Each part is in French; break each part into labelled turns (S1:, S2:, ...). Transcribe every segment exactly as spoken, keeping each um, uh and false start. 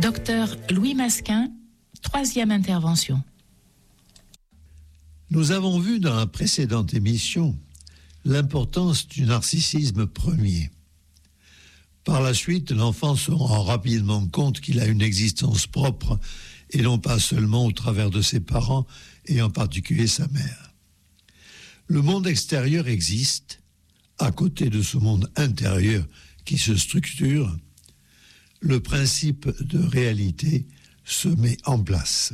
S1: Docteur Louis Masquin, troisième intervention.
S2: Nous avons vu dans la précédente émission l'importance du narcissisme premier. Par la suite, l'enfant se rend rapidement compte qu'il a une existence propre et non pas seulement au travers de ses parents et en particulier sa mère. Le monde extérieur existe, à côté de ce monde intérieur qui se structure. Le principe de réalité se met en place.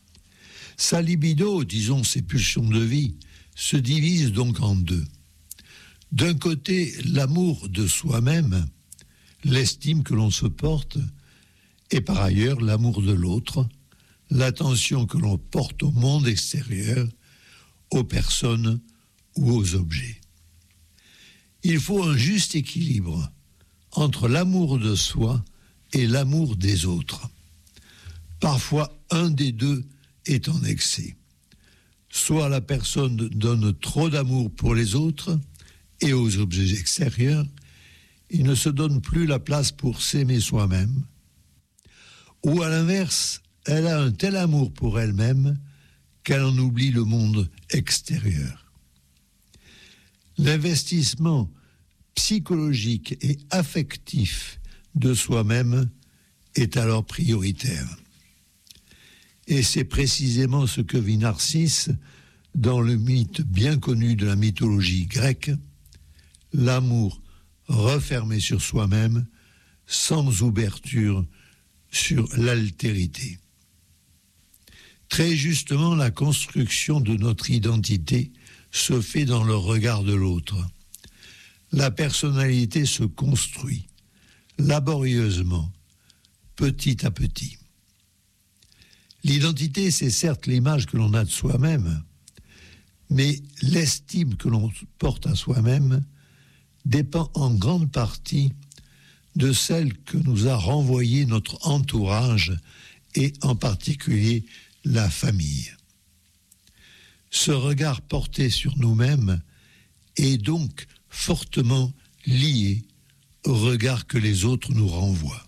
S2: Sa libido, disons ses pulsions de vie, se divise donc en deux. D'un côté, l'amour de soi-même, l'estime que l'on se porte, et par ailleurs l'amour de l'autre, l'attention que l'on porte au monde extérieur, aux personnes ou aux objets. Il faut un juste équilibre entre l'amour de soi et l'amour des autres. Parfois, un des deux est en excès. Soit la personne donne trop d'amour pour les autres et aux objets extérieurs, il ne se donne plus la place pour s'aimer soi-même. Ou à l'inverse, elle a un tel amour pour elle-même qu'elle en oublie le monde extérieur. L'investissement psychologique et affectif de soi-même est alors prioritaire. Et c'est précisément ce que vit Narcisse dans le mythe bien connu de la mythologie grecque, l'amour refermé sur soi-même, sans ouverture sur l'altérité. Très justement, la construction de notre identité se fait dans le regard de l'autre. La personnalité se construit laborieusement, petit à petit. L'identité, c'est certes l'image que l'on a de soi-même, mais l'estime que l'on porte à soi-même dépend en grande partie de celle que nous a renvoyée notre entourage et en particulier la famille. Ce regard porté sur nous-mêmes est donc fortement lié au regard que les autres nous renvoient.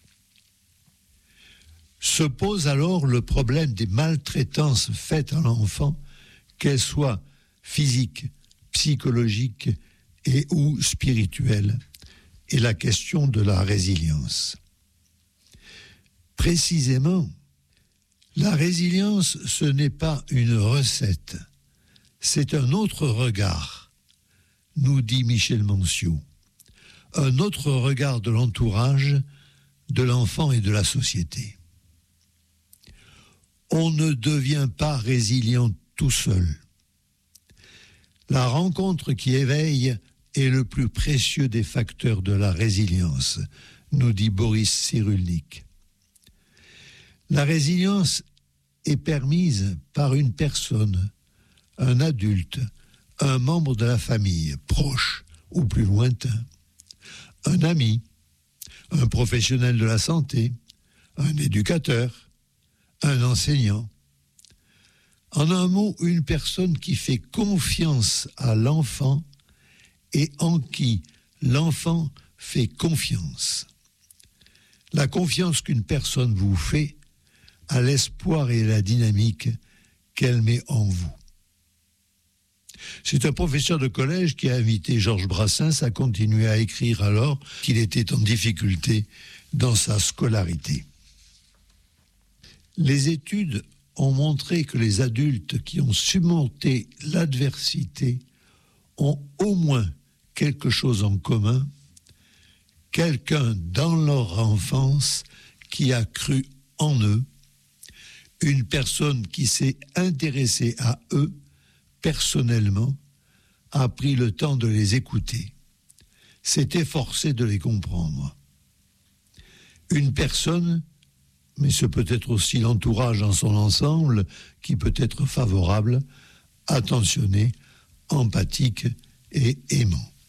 S2: Se pose alors le problème des maltraitances faites à l'enfant, qu'elles soient physiques, psychologiques et ou spirituelles, et la question de la résilience. Précisément, la résilience, ce n'est pas une recette, c'est un autre regard, nous dit Michel Manciot, un autre regard de l'entourage, de l'enfant et de la société. On ne devient pas résilient tout seul. La rencontre qui éveille est le plus précieux des facteurs de la résilience, nous dit Boris Cyrulnik. La résilience est permise par une personne, un adulte, un membre de la famille, proche ou plus lointain, un ami, un professionnel de la santé, un éducateur, un enseignant. En un mot, une personne qui fait confiance à l'enfant et en qui l'enfant fait confiance. La confiance qu'une personne vous fait à l'espoir et la dynamique qu'elle met en vous. C'est un professeur de collège qui a invité Georges Brassens à continuer à écrire alors qu'il était en difficulté dans sa scolarité. Les études ont montré que les adultes qui ont surmonté l'adversité ont au moins quelque chose en commun, quelqu'un dans leur enfance qui a cru en eux, une personne qui s'est intéressée à eux personnellement, a pris le temps de les écouter, s'est efforcé de les comprendre. Une personne, mais ce peut être aussi l'entourage dans son ensemble, qui peut être favorable, attentionné, empathique et aimant.